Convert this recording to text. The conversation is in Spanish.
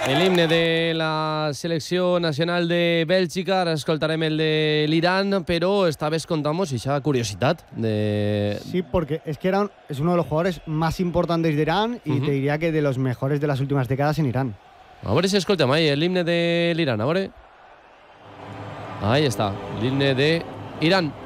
El himne de la selecció nacional de Bèlgica. Ara escoltarem el de l'Iran, pero esta vez contamos esa curiosidad de... Sí, porque es que es uno de los jugadores más importantes de Irán y te diría que de los mejores de las últimas décadas en Irán. A veure si escoltem ahí el himne de l'Iran, a veure. Ahí está, el himne de Irán.